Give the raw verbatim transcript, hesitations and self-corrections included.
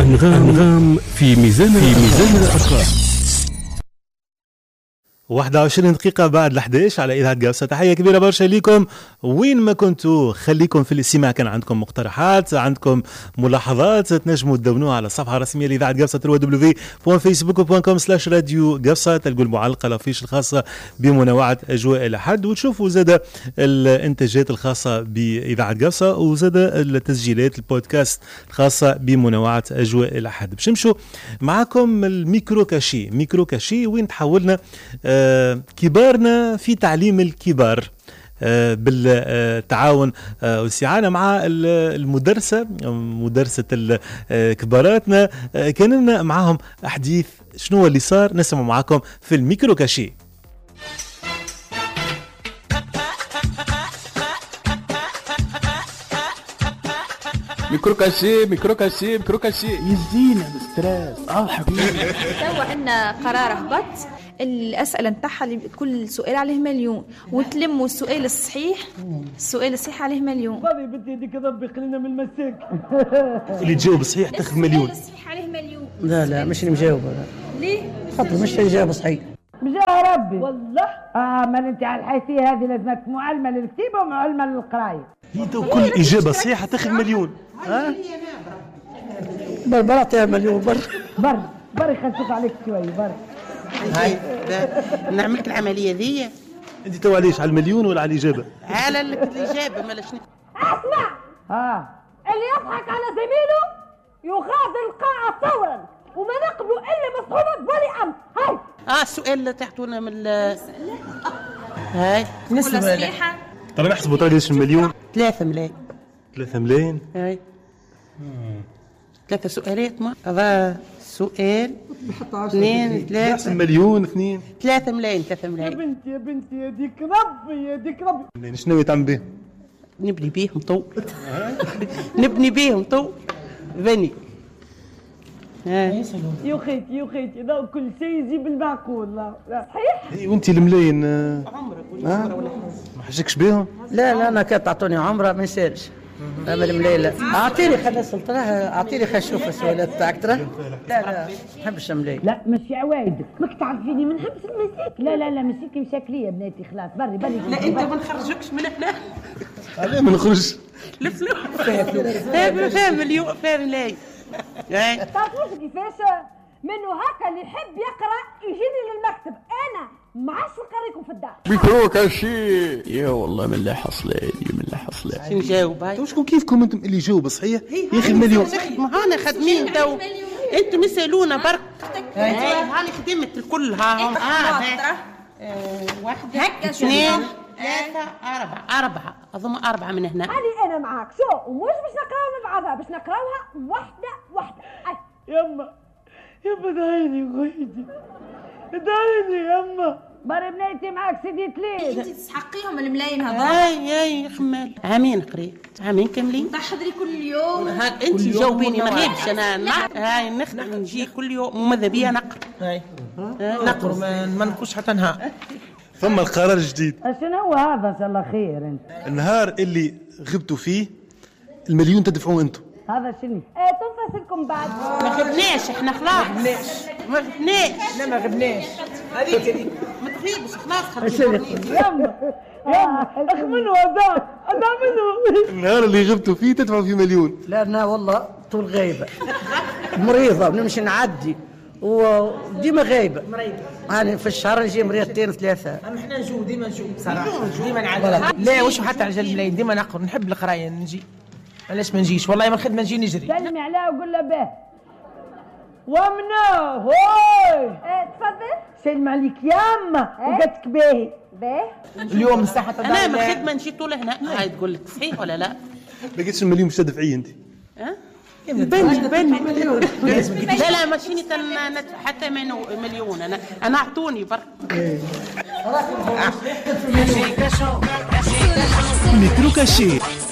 أنغام, أنغام في ميزان في ميزان الأفكار. واحد وعشرين دقيقة بعد الحداش على إذاعة قبصة. تحية كبيرة برشا ليكم وين ما كنتوا. خليكم في الاستماع، كان عندكم مقترحات، عندكم ملاحظات، تنجموا تدونوها على الصفحة الرسمية لإذاعة قبصة دبليو دبليو دبليو دوت فيسبوك دوت كوم سلاش راديو قبصة. تلقوا المعلقة الافيش الخاصة بمنوعة أجواء الأحد، وتشوفوا زاد الإنتاجات الخاصة بإذاعة قبصة وزاد التسجيلات البودكاست الخاصة بمنوعة أجواء الأحد. باش نمشوا معاكم الميكرو كاشي. ميكرو كاشي وين تحولنا آه كبارنا في تعليم الكبار آه بالتعاون آه والاستعانة مع المدرسة مدرسة كباراتنا. آه كان لنا معاهم أحاديث. شنو اللي صار؟ نسمع معاكم في الميكرو كاشي. ميكرو كاشي ميكرو كاشي ميكرو كاشي يزينا الستريس. اه حبيبي توا عندنا قرار هبط. الأسئلة نتاعها كل سؤال عليه مليون، وتلموا السؤال الصحيح السؤال الصحيح عليه مليون. فاضي بنتي هذيك ربي قلنا من المساك. اللي تجاوب صحيح تاخذ مليون. السؤال الصحيح عليه مليون. لا لا مش اللي مجاوبه. ليه؟ خاطر مش اللي جاوب صحيح. بجاه ربي والله. اه ما انت على الحيثيه هذه لازمك معلمه للكتيبه ومعلمه للقرايه. كل اجابه صحيحه تاخذ مليون. ها بر بر اعطيها مليون بر بر بر يخفف عليك شوي بر. هاي نعمل لك العمليه ذي. انت تو علاش على المليون ولا على الاجابه؟ على الاجابه مالا شنو. اسمع ها اللي يضحك على زميله يغادر القاعه فورا وما نقبلوا الا بصعوبه ولي امر. هاي اه السؤال اللي تعطونا من ال هاي نسبة صحيحة. ترى نحسبوا ترى ليش المليون؟ ثلاثة ملايين. ثلاثة ملايين. هاي ثلاثة سؤالات. ما هذا سؤال اثنين ثلاثة مليون اثنين ثلاثة ملايين ثلاثة يا ملايين. بنتي يا بنتي يا ديك ربي يا ديك ربي. شنو تعمل به؟ نبني بيهم طول. نبني بيهم طول بني. يا خيتي يا خيتي لا كل شيء يجي بالمعقول. لا لا صحيح. اي وانت الملايين عمرك ولا عمره ولا ما حاجكش بهم؟ لا لا انا كانت تعطوني عمره ما يسالش. اما الملايين لا. اعطيني خلينا نسال تراه. اعطيني خلينا نشوف السؤالات تاعك تراه. لا لا ما نحبش الملايين. لا ماشي عوايدك ماك تعرفيني ما نحبش المسيك. لا لا لا مسيكي مشاكليه بناتي خلاص بري بري. لا انت ما نخرجكش من هنا. علاه ما نخرجش؟ الفلوس فيها فيها مليون فيها ملايين. تعرفوش كيفاش منه هكا اللي يحب يقرا يجيني للمكتب. انا ما عادش نقريكم في الدار. ميكرو كاشي. يا والله من لا حصلي من لا حصلي. شنو نجاوب هاي؟ وشكون كيفكم انتم اللي يجاوب صحيح ياخذ مليون؟ ما هانا خادمين تو. انتم يسالونا برك. هاي هاني خدمت الكل ها. اه واحدة اثنين ثلاثة أربعة أربعة أظن أربعة من هنا. هذه أنا معاك شو ومش باش نقراوها مع بعضها باش نقراوها واحدة واحدة. أي يما يما دعيني وغيدي دعيني يما. بري بنيتي معاك سيدي تليل. انت تسحقيهم الملايين هذول. هاي هاي خمال عامين قريت عامين كاملين. تحضري كل يوم. هاك انت جاوبيني ما غيبش انا نقرا. هاي نخدم نجي كل يوم وماذا بيا نقرا. هاي نقرا ما نقصش حتى نهار. ثم القرار الجديد. شنو هو هذا ان شاء الله خير. انت النهار اللي غبتوا فيه المليون تدفعوه انتم. هذا شنو؟ ايه تنفصلكم بعد. ما غبناش احنا خلاص. ما غبناش. لا ما غبناش. هذيك اللي ما تغيبش خلاص خلينا. يما يما اخمنوا هذا هذا منو. النهار اللي غبتوا فيه تدفعوا فيه مليون. لا انا والله طول غايبه مريضه ونمشي نعدي وديما غايبه. انا في الشهر نجي مريضتين ثلاثه. احنا نجو ديما نجو بصراحه ديما نعدي. لا واش حتى على جال الملايين ديما نقرا نحب القرايه نجي. علاش ما نجيش والله ما الخدمه نجي نجري. سلمي عليه وقول له به ومنه هوي. ايه تفضل. سلم عليك ياما وقتك باهي باهي. اليوم الساحه تاع انا من الخدمه نجي طول هنا. هاي تقول لك صحيح ولا لا؟ لقيتش المليون مش تدفعيه انت؟ ها؟ بني بني لا لا ماشيني ندفع حتى مليون. انا انا اعطوني برك. ميكرو كاشي.